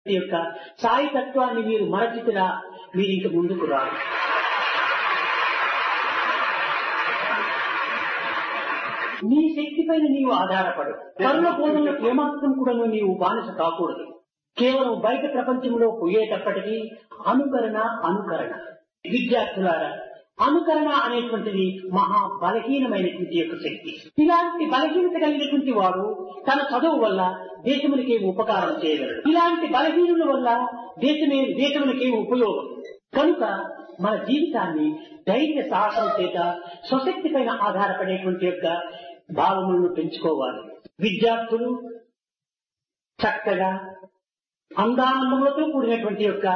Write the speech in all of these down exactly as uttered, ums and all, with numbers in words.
యొక్క సాయి తత్వాన్ని మీరు మరచితిరా మీరు ఇంక ముందుకు రారు. నీ శక్తి పైన నీవు ఆధారపడు. కరుణ బోధనలకు ఏమాత్రం కూడా నీవు బానిస కాకూడదు. కేవలం బయట ప్రపంచంలో పోయేటప్పటికీ అనుకరణ అనుకరణ. విద్యార్థులారా, అనుకరణ అనేటువంటిది మహా బలహీనమైనటువంటి యొక్క శక్తి. ఇలాంటి బలహీనత కలిగినటువంటి వాడు తన చదువు వల్ల దేశమునికి ఉపకారం చేయగలడు. ఇలాంటి బలహీనుల వల్ల దేశమే దేశమునికి ఉపయోగం. కనుక మన జీవితాన్ని ధైర్య సాహసం చేత స్వశక్తి పైన ఆధారపడేటువంటి యొక్క భావములను పెంచుకోవాలి. విద్యార్థులు చక్కగా అందానందములతో కూడినటువంటి యొక్క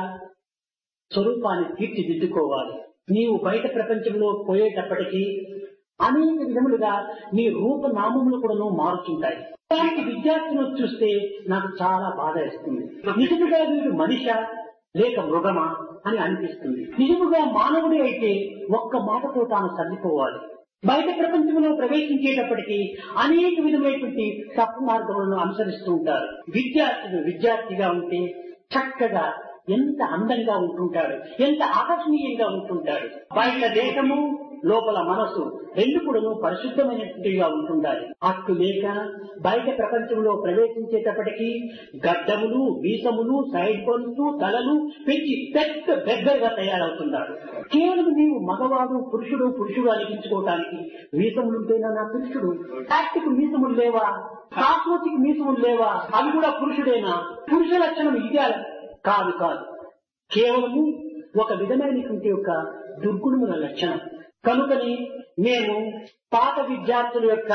స్వరూపాన్ని తీర్చిదిద్దుకోవాలి. నీవు బయట ప్రపంచంలో పోయేటప్పటికీ అనేక విధములుగా నీ రూపనామములు కూడా మారుతుంటాయి. ఇలాంటి విద్యార్థులను చూస్తే నాకు చాలా బాధ వేస్తుంది. నిజముగా వీడు మనిషా లేక మృగమా అని అనిపిస్తుంది. నిజముగా మానవుడే అయితే ఒక్క మాటతో తాను సర్దుకోవాలి. బయట ప్రపంచంలో ప్రవేశించేటప్పటికీ అనేక విధమైనటువంటి తప్పు మార్గములను అనుసరిస్తూ ఉంటారు. విద్యార్థులు విద్యార్థిగా ఉంటే చక్కగా ఎంత అందంగా ఉంటుంటాడు, ఎంత ఆకర్షణీయంగా ఉంటుంటాడు. బయట దేశము లోపల మనసు రెండు కూడా పరిశుద్ధమైనట్టుగా ఉంటుండాలి. అట్టు లేక బయట ప్రపంచంలో ప్రవేశించేటప్పటికీ గడ్డములు, వీసములు, సైడ్ పనులు, తలలు పెంచి పెద్ద బెగ్గరగా తయారవుతున్నాడు. కేవలం నీవు మగవాడు పురుషుడు పురుషుడు అనిపించుకోవటానికి వీసములుంటేనా నా పురుషుడు? ప్లాస్టిక్ మీసములు లేవా? కాస్మోటిక్ మీసములు లేవా? అవి కూడా పురుషుడేనా? పురుష లక్షణం ఇదే కాదు కాదు కేవలము ఒక విధమైనటువంటి యొక్క దుర్గుణముల లక్షణం. కనుకని మేము పాత విద్యార్థుల యొక్క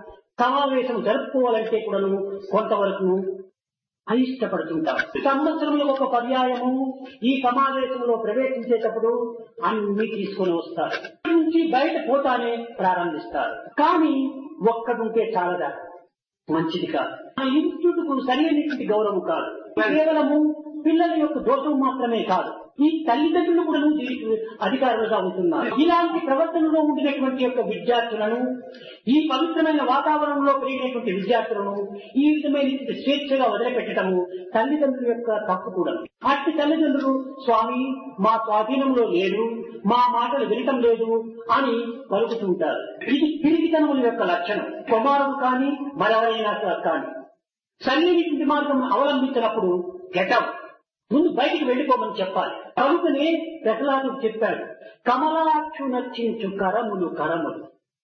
సమావేశం జరుపుకోవాలంటే కూడా కొంతవరకు అయిష్టపడుతుంటాం. సంవత్సరంలో ఒక పర్యాయము ఈ సమావేశంలో ప్రవేశించేటప్పుడు అన్ని తీసుకొని వస్తారు. నుంచి బయట పోతానే ప్రారంభిస్తారు. కానీ ఒక్కడుంటే చాలదా, మంచిది కాదు. ఆ ఇన్స్టిట్యూట్ కు సరైనటువంటి గౌరవం కాదు. కేవలము పిల్లల యొక్క దోషం మాత్రమే కాదు, ఈ తల్లిదండ్రులు కూడా దీనికి అధికారులుగా ఉంటున్నారు. ఇలాంటి ప్రవర్తనలో ఉండినటువంటి యొక్క విద్యార్థులను, ఈ పవిత్రమైన వాతావరణంలో పెరిగినటువంటి విద్యార్థులను ఈ విధమైన స్వేచ్ఛగా వదిలిపెట్టడము తల్లిదండ్రుల యొక్క తప్పు కూడా. అట్టి తల్లిదండ్రులు స్వామి మా స్వాధీనంలో లేదు, మా మాటలు వినటం లేదు అని పలుకుతుంటారు. ఇది పిరిగితనముల యొక్క లక్షణం. కుమారుడు కానీ మరెవరైనా కానీ సరైనటువంటి మార్గం అవలంబించినప్పుడు గెటప్ ముందు బయటికి వెళ్లిపోమని చెప్పాలి. కనుకనే ప్రహ్లాదుడు చెప్పాడు, కమలాక్షు నర్చించు కరములు కరములు,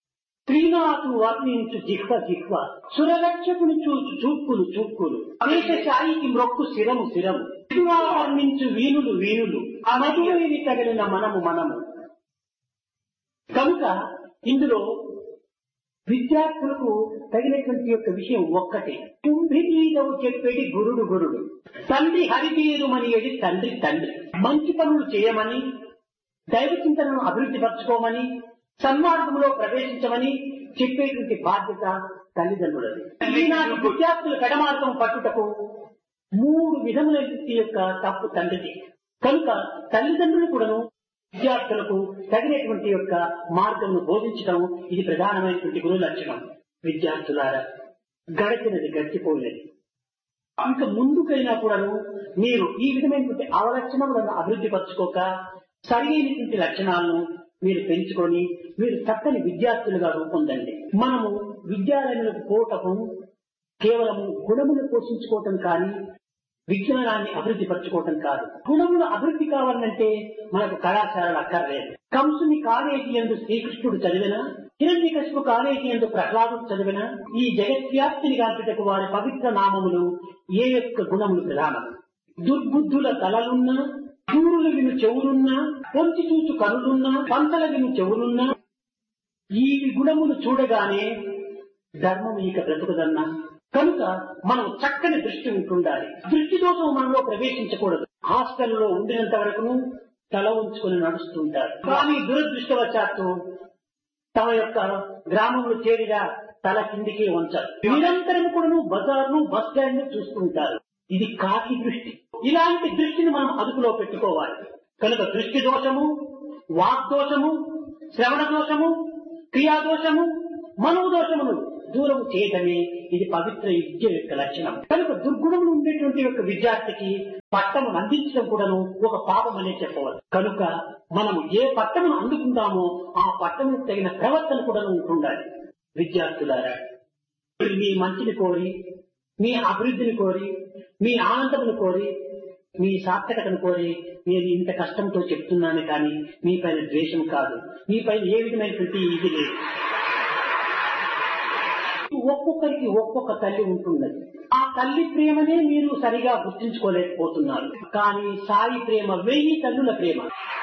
శ్రీనాథు వర్ణించు జిహ్వ జిహ్వ, సురరక్షకుని చూచు చూపులు చూపులు, దేశశాయికి మ్రొక్కు శిరము శిరము, వర్ణించు వీణులు వీణులు, మధువేని తగిలిన మనము మనము. కనుక ఇందులో విద్యార్థులకు తగినటువంటి యొక్క విషయం ఒక్కటే, కుంభితీదవు చెప్పేది గురుడు గురుడు, తండ్రి హరితీరుమని ఏది తండ్రి తండ్రి. మంచి పనులు చేయమని, దైవ చింతనను అభివృద్ధి పరచుకోమని, సన్మార్గంలో ప్రవేశించమని చెప్పేటువంటి బాధ్యత తల్లిదండ్రులది. ఈనాటి విద్యార్థుల పెడమార్గం పట్టుటకు మూడు విధములైన యొక్క తప్పు తండ్రిది. కనుక తల్లిదండ్రులు కూడాను విద్యార్థులకు తగినటువంటి యొక్క మార్గంను బోధించడం ఇది ప్రధానమైనటువంటి గురు లక్షణం. విద్యార్థులారా, గడిచినది గడిచిపోలేదు. ఇంకా ముందుకైనా కూడాను మీరు ఈ విధమైనటువంటి అవలక్షణములను అభివృద్ధి పరచుకోక సరైనటువంటి లక్షణాలను మీరు పెంచుకొని మీరు చక్కని విద్యార్థులుగా రూపొందండి. మనము విద్యాలయాలకు పోవటం కేవలము గుణములు పోషించుకోవటం కానీ విజ్ఞానాన్ని అభివృద్ధి పరచుకోవటం కాదు. గుణములు అభివృద్ధి కావాలంటే మనకు కళాశాలలు అక్కర్లేదు. కంసుని కాలేజీ యందు శ్రీకృష్ణుడు చదివిన, హిరణ్యకశిపు కాలేజీ యందు ప్రహ్లాదుడు చదివిన, ఈ జగత్వ్యాప్తిని గాంచుటకు వారి పవిత్ర నామములు ఏ యొక్క గుణములు ప్రధానం. దుర్బుద్ధుల తలలున్నా, చూరులు విను చెవులున్నా, పొంచి చూచు కనులున్నా, పంతల విను చెవులున్నా, ఈ గుణములు చూడగానే ధర్మం ఇక బ్రతుకుదన్నా. కనుక మనం చక్కని దృష్టి ఉంటుండాలి. దృష్టి దోషం మనలో ప్రవేశించకూడదు. హాస్టల్లో ఉండినంత వరకు తల ఉంచుకొని నడుస్తుంటారు. కానీ దురదృష్టవశాత్తు తమ యొక్క గ్రామంలో చేరిగా తల కిందికి ఉంచారు. నిరంతరం కూడా బజార్ను బస్ స్టాండ్ చూస్తుంటారు. ఇది కాకి దృష్టి. ఇలాంటి దృష్టిని మనం అదుపులో పెట్టుకోవాలి. కనుక దృష్టి దోషము, వాక్ దోషము, శ్రవణ దోషము, క్రియా దోషము, మనోదోషములు దూరం చేయటమే ఇది పవిత్ర విద్య యొక్క లక్షణం. కనుక దుర్గుణములు ఉండేటువంటి యొక్క విద్యార్థికి పట్టమును అందించడం కూడాను ఒక పాపం అనే చెప్పవచ్చు. కనుక మనము ఏ పట్టమును అందుకుంటామో ఆ పట్టముకు తగిన ప్రవర్తన కూడా ఉంటుండాలి. విద్యార్థులారా, మీ మంచిని కోరి, మీ అభివృద్ధిని కోరి, మీ ఆనందమును కోరి, మీ సార్థకతను కోరి నేను ఇంత కష్టంతో చెప్తున్నాను కానీ మీ పైన ద్వేషం కాదు, మీ పైన ఏ విధమైనటువంటి ఇది లేదు. ఒక్కొక్కరికి ఒక్కొక్క తల్లి ఉంటున్నది. ఆ తల్లి ప్రేమనే మీరు సరిగా గుర్తించుకోలేకపోతున్నారు. కానీ సాయి ప్రేమ వెయ్యి తల్లుల ప్రేమ.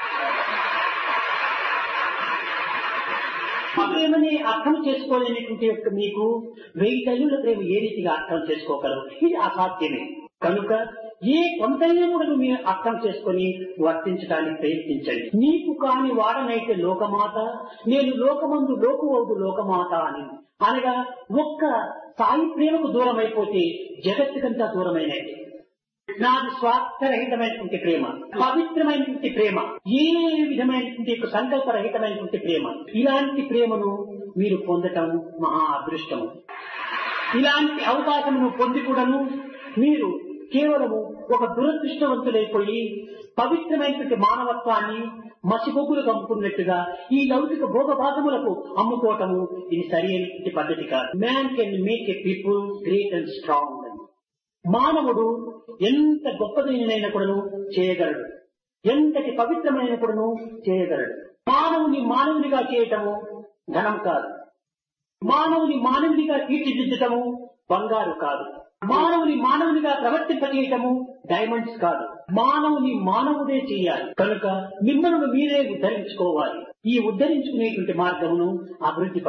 ఆ ప్రేమని అర్థం చేసుకోలేనటువంటి యొక్క మీకు వెయ్యి తల్లుల ప్రేమ ఏ రీతిగా అర్థం చేసుకోగలరు? ఇది అసాధ్యమే. కనుక ఏ కొంతైనా కూడా మీరు అర్థం చేసుకుని వర్తించడానికి ప్రయత్నించండి. నీకు కాని వాడనైతే లోకమాత, నేను లోకమందు లోకువౌదు లోకమాత అని అనగా ఒక్క సాయి ప్రేమకు దూరం అయిపోతే జగత్తుకంతా దూరమైనది. నాది స్వార్థరహితమైనటువంటి ప్రేమ, పవిత్రమైనటువంటి ప్రేమ, ఏ విధమైనటువంటి సంకల్పరహితమైనటువంటి ప్రేమ. ఇలాంటి ప్రేమను మీరు పొందటం మహా అదృష్టము. ఇలాంటి అవకాశమును పొంది కూడాను మీరు కేవలము ఒక దురదృష్టవంతులైపోయి పవిత్రమైనటువంటి మానవత్వాన్ని మసిబొగ్గులు కమ్ముకున్నట్టుగా ఈ లౌకిక భోగభాగములకు అమ్ముకోవటము ఇది సరైనటువంటి పద్ధతి కాదు. Man can make a people great and strong. మానవుడు ఎంత గొప్పదైన కూడాను చేయగలడు, ఎంతటి పవిత్రమైన కూడాను చేయగలడు. మానవుని మానవునిగా చేయటము ధనం కాదు, మానవుని మానవునిగా తీర్చిదిద్దటము బంగారు కాదు, మానవుని మానవునిగా ప్రవర్తింపజేయటము డైమండ్స్ కాదు. మానవుని మానవుడే చేయాలి. కనుక మిమ్మల్ని మీరే ఉద్ధరించుకోవాలి. ఈ ఉద్ధరించుకునేటువంటి మార్గమును అభివృద్ధి